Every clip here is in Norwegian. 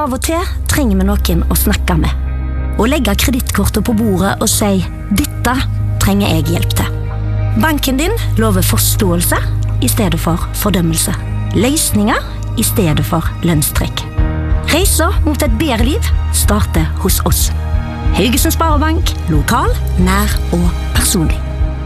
Av og til trenger vi noen å snakke med. Og legge kredittkortet på bordet og si, dette trenger jeg hjelp til. Banken din lover forståelse i stedet for fordømmelse. Løsninger i stedet for lønnstrekk. Reisa mot et bedre liv starter hos oss. Haugesund Sparebank, lokal, nær og personlig.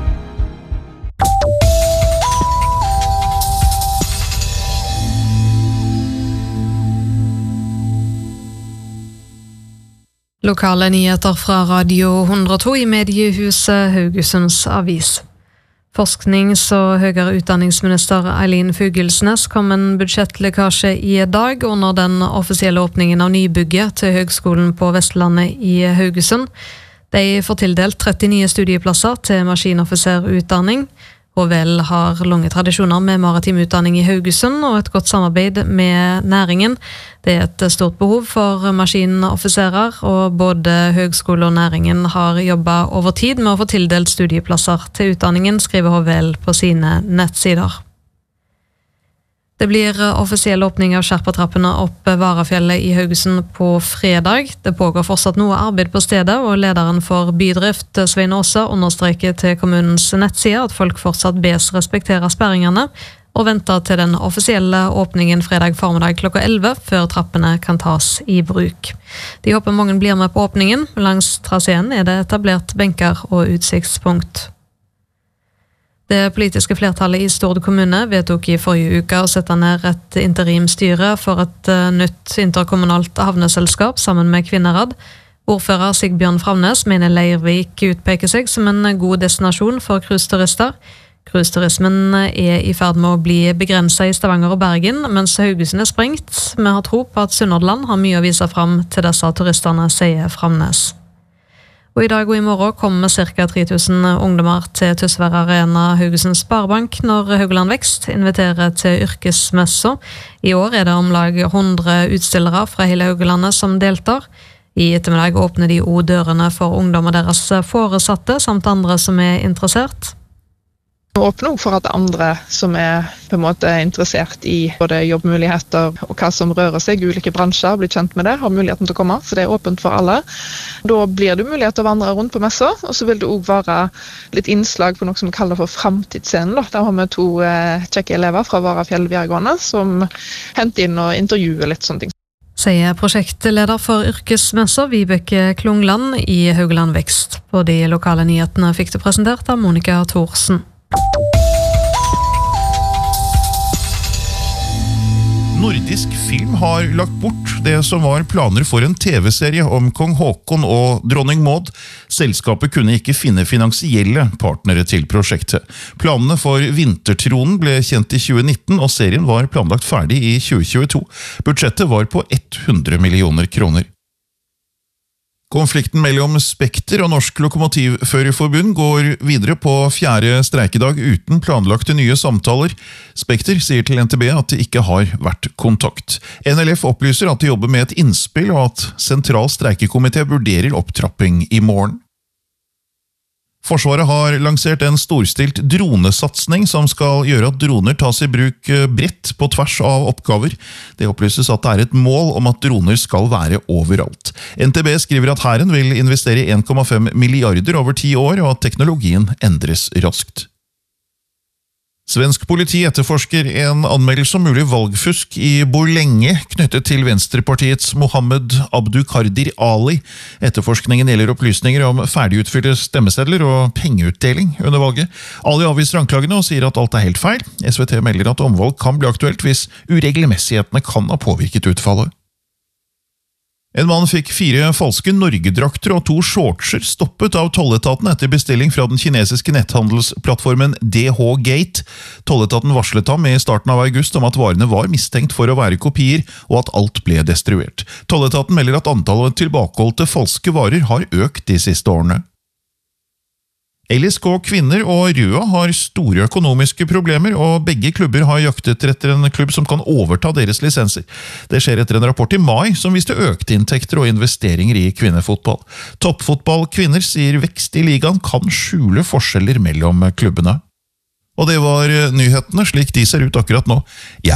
Lokale nyheter fra Radio 102 i mediehuset Haugesunds Avis. Forsknings- og høyere utdanningsminister Eileen Fugelsnes kom en budsjettlekkasje i dag under den offisielle åpningen av nybygget til Høgskolen på Vestlandet i Haugesund. De får tildelt 30 nye studieplasser til maskinoffiserutdanning. HVL har lange tradisjoner med maritim utdanning i Haugesund og et godt samarbeid med næringen. Det er et stort behov for maskinoffiserer, og både høgskole og næringen har jobbet over tid med å få tildelt studieplasser til utdanningen, skriver HVL på sine nettsider. Det blir offisiell åpning av Skjerpatrappene opp Varafjellet i Haugesund på fredag. Det pågår fortsatt noe arbeid på stedet, og lederen for bydrift, Svein Åse, understreker til kommunens nettside at folk fortsatt bes respektere sperringene, og venter til den offisielle åpningen fredag formiddag klokka 11, før trappene kan tas i bruk. De håper mange blir med på åpningen. Langs traseen er det etablert benker og utsiktspunkt. Det politiske flertallet i Stord kommune vedtok i forrige uke å sette ned et interimstyre for et nytt interkommunalt havneselskap sammen med Kvinnerad. Ordfører Sigbjørn Framnes mener Leirvik utpeker seg som en god destinasjon for cruiseturister. Cruiseturismen er i ferd med å bli begrenset i Stavanger og Bergen, mens Haugesund er sprengt. Vi har tro på at Sunnhordland har mye å vise fram til disse turisterne, sier Framnes. Og i dag og i morgen kommer ca. 3000 ungdommer til Tysvær Arena Haugesund Sparebank når Haugeland Vekst inviterer til yrkesmesser. I år er det om lag 100 utstillere fra hele Haugelandet som deltar. I ettermiddag åpner de også dørene for ungdommer deres foresatte, samt andre som er interessert. Vi åpner også for at andre som er på en måte interessert i både jobbmuligheter og hva som rører seg i ulike bransjer, blir kjent med det, har muligheten til å komme, så det er åpent for alle. Da blir det mulighet til å vandre rundt på messer, og så vil det også være litt innslag på noe som vi kaller for Framtidsscenen. Der har vi 2 kjekke elever fra Varafjell videregående som henter inn og intervjuer litt sånne ting. Sier prosjektleder for yrkesmesser Vibeke Klungland i Haugeland Vekst. På de lokale nyhetene fikk du presentert av Monica Thorsen. Nordisk Film har lagt bort det som var planer for en TV-serie om kong Haakon og dronning Maud. Selskapet kunne ikke finne finansielle partnere til prosjektet. Planene for Vintertronen ble kjent i 2019, og serien var planlagt ferdig i 2022. Budsjettet var på 100 millioner kroner. Konflikten mellom Spekter og Norsk Lokomotivførerforbund går videre på 4. streikedag uten planlagte nye samtaler. Spekter sier til NTB at det ikke har vært kontakt. NLF opplyser at de jobber med et innspill, og at sentral streikekomité vurderer opptrapping i morgen. Forsvaret har lansert en storstilt dronesatsning som skal gjøre at droner tas i bruk bredt på tvers av oppgaver. Det opplyses at det er et mål om at droner skal være overalt. NTB skriver at hæren vil investere 1,5 milliarder over 10 år, og at teknologien endres raskt. Svensk politi etterforsker en anmeldelse om mulig valgfusk i Borlänge knyttet til Venstrepartiets Mohammed Abduqaadir Ali. Etterforskningen gjelder opplysninger om ferdigutfylte stemmesedler og pengeutdeling under valget. Ali avviser anklagene og sier at alt er helt feil. SVT melder at omvalg kan bli aktuelt hvis uregelmessighetene kan ha påvirket utfallet. En mann fikk 4 falske Norgedrakter og 2 shortser stoppet av tolletaten etter bestilling fra den kinesiske netthandelsplattformen DH-Gate. Tolletaten varslet ham i starten av august om at varene var mistenkt for å være kopier, og at alt ble destruert. Tolletaten melder at antallet tilbakeholdte falske varer har økt de siste årene. LSK Kvinner og Røa har store økonomiske problemer, og begge klubber har jaktet etter en klubb som kan overta deres lisenser. Det skjer etter en rapport i mai som viste økte inntekter og investeringer i kvinnefotball. Toppfotball kvinner sier vekst i ligaen kan skjule forskjeller mellom klubbene. Og det var nyhetene slik de ser ut akkurat nå.